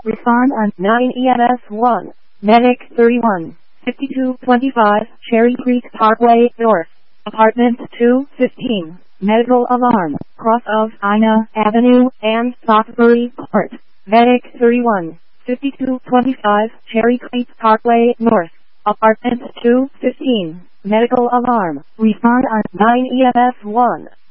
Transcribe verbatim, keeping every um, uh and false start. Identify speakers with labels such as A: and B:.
A: Respond on nine E M S one. Medic thirty-one, fifty-two twenty-five, Cherry Creek Parkway North. Apartment two fifteen. Medical alarm. Cross of Ina Avenue and Stockbury Court. Medic thirty-one, fifty-two twenty-five, Cherry Creek Parkway North. Apartment two fifteen. Medical alarm. Respond on nine E M S one.